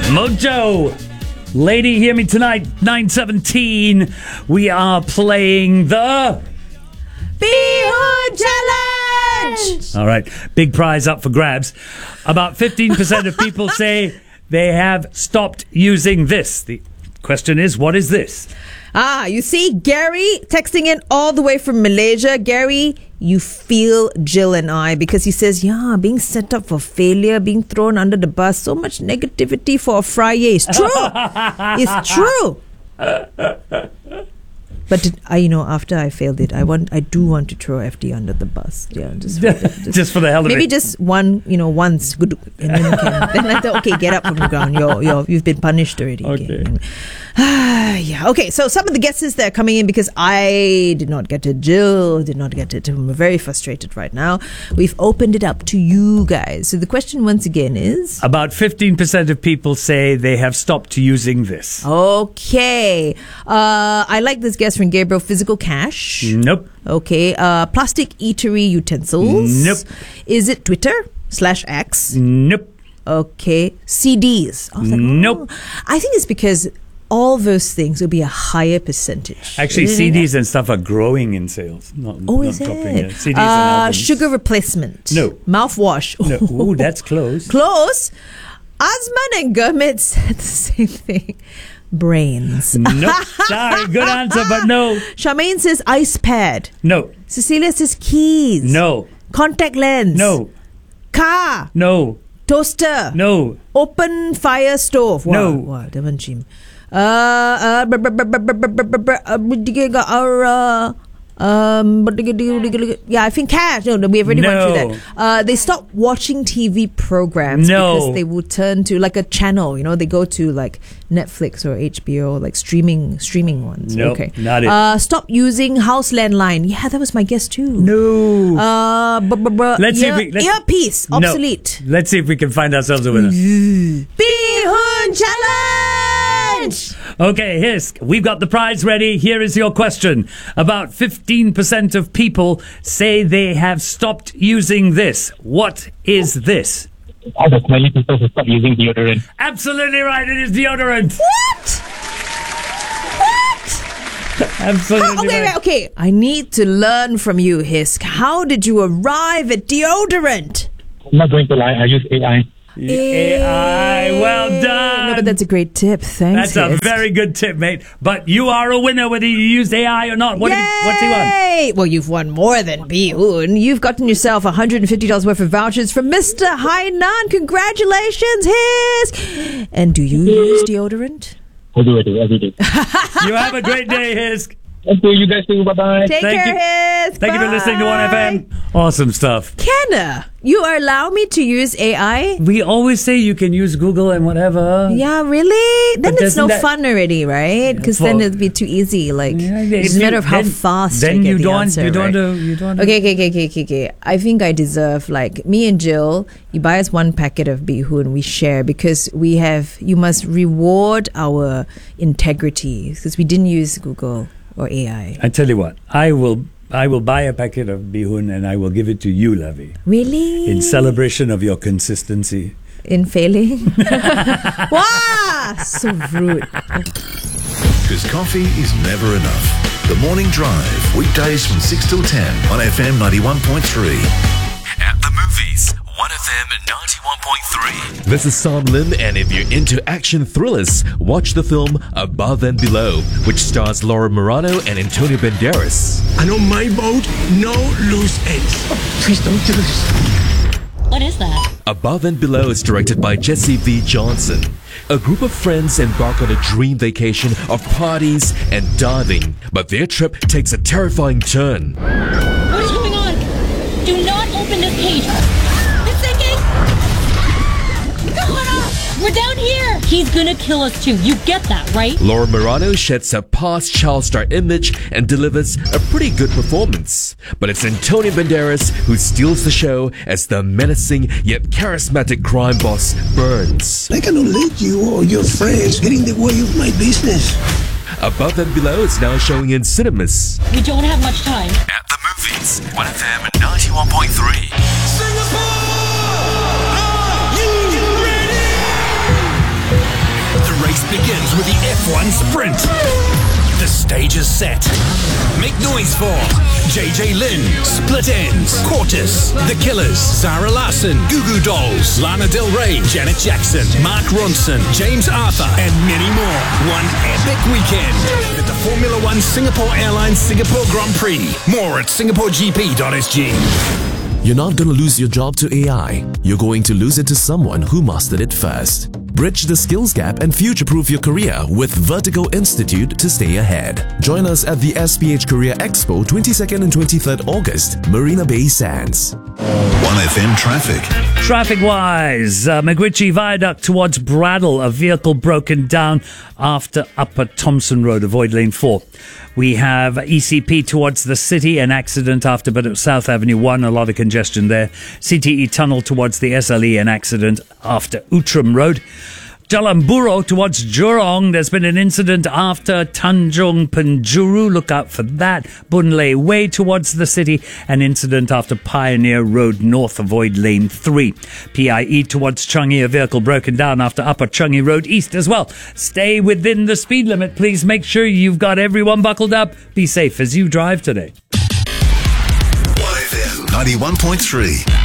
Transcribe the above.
Mojo. Lady, hear me tonight, 9:17. We are playing the Bihun Challenge! All right, big prize up for grabs. About 15% of people say they have stopped using this. The question is, what is this? You see, Gary texting in all the way from Malaysia. Gary, you feel Jill and I, because he says, being set up for failure, being thrown under the bus, so much negativity for a Friday. It's true. It's true. But after I failed it, I do want to throw FD under the bus. Yeah, just for the hell of it. Maybe just once, good, and then you can. Then I thought, okay, get up from the ground. You've been punished already. Okay. Yeah. Okay. So some of the guesses that are coming in, because I did not get it. Jill did not get it. I'm very frustrated right now. We've opened it up to you guys. So the question once again is: about 15% of people say they have stopped using this. Okay. I like this guess from Gabriel. Physical cash? Nope. Okay. Plastic eatery utensils? Nope. Is it Twitter/X? Nope. Okay. CDs? Nope. I think it's because all those things will be a higher percentage. Actually, CDs and stuff are growing in sales. Not is dropping it? yet. CDs and albums. Sugar replacement? No. Mouthwash? No. Ooh, that's close. Close. Asman and Gurmit said the same thing. Brains. Nope. Sorry, good answer, but no. Charmaine says ice pad. No. Cecilia says keys. No. Contact lens. No. Car. No. Toaster. No. Open fire stove. No. Wow, Devan Chim. I think cash. No, we already went through that. They stopped watching TV programs because they would turn to like a channel. They go to like Netflix or HBO, like streaming ones. No, okay, not it. Stop using house landline. Yeah, that was my guess too. No. Let's see if we earpiece obsolete. No. Let's see if we can find ourselves a winner. Bihun Challenge. Okay, Hisk, we've got the prize ready. Here is your question. About 15% of people say they have stopped using this. What is this? All the smelly people who stop using deodorant. Absolutely right. It is deodorant. What? Absolutely right. Okay. I need to learn from you, Hisk. How did you arrive at deodorant? I'm not going to lie. I use AI. AI, well done. No, but that's a great tip. Thanks. That's a very good tip, mate. But you are a winner whether you used AI or not. What's he won? Well, you've won more than Bihun. You've gotten yourself $150 worth of vouchers from Mr. Hainan. Congratulations, Hisk. And do you use deodorant? I do every day. You have a great day, Hisk. Thank you. You guys too. Bye-bye. Take care, Hisk. Thank you for listening to 1FM. Awesome stuff. Kenna, you allow me to use AI? We always say you can use Google and whatever. Yeah, really? Then But it's no doesn't that- fun already, right? Because then it'd be too easy. Like, it's a matter of how fast I Then get you the don't. answer, You don't. right? You don't. Okay. I think I deserve, like, me and Jill, you buy us one packet of bihun, we share, because you must reward our integrity, because we didn't use Google or AI. I tell you what, I will buy a packet of bihun and I will give it to you, Lavi, Really? in celebration of your consistency. In failing? Wow! So rude. Because coffee is never enough. The Morning Drive, weekdays from 6 till 10 on FM 91.3. At the movies, 1FM 91.3. This is Sam Lim, and if you're into action thrillers, watch the film Above and Below, which stars Laura Morano and Antonio Banderas. And on my boat, no loose ends. Oh, please don't do this. What is that? Above and Below is directed by Jesse V. Johnson. A group of friends embark on a dream vacation of parties and diving, but their trip takes a terrifying turn. What is going on? Do not open this cage. It's sinking! We're down here! He's gonna kill us too. You get that, right? Laura Morano sheds her past child star image and delivers a pretty good performance. But it's Antonio Banderas who steals the show as the menacing yet charismatic crime boss Burns. I cannot let you or your friends get in the way of my business. Above and Below is now showing in cinemas. We don't have much time. At the movies, 1FM 91.3. Singapore! Are you ready? F1 Sprint. The stage is set. Make noise for JJ Lin, Split Ends, Cortis, The Killers, Zara Larsson, Goo Goo Dolls, Lana Del Rey, Janet Jackson, Mark Ronson, James Arthur, and many more. One epic weekend at the Formula One Singapore Airlines Singapore Grand Prix. More at singaporegp.sg. You're not going to lose your job to AI. You're going to lose it to someone who mastered it first. Bridge the skills gap and future-proof your career with Vertical Institute to stay ahead. Join us at the SPH Career Expo 22nd and 23rd August, Marina Bay Sands. 1FM traffic. Traffic-wise, McRitchie Viaduct towards Bradle, a vehicle broken down after Upper Thompson Road, avoid lane 4. We have ECP towards the city, an accident after South Avenue 1, a lot of congestion there. CTE Tunnel towards the SLE, an accident after Outram Road. Jalan Buroh towards Jurong, there's been an incident after Tanjung Penjuru, look out for that. Boon Lay Way towards the city, an incident after Pioneer Road North, avoid lane 3. PIE towards Changi, a vehicle broken down after Upper Changi Road East as well. Stay within the speed limit, please. Make sure you've got everyone buckled up. Be safe as you drive today. 1FM 91.3.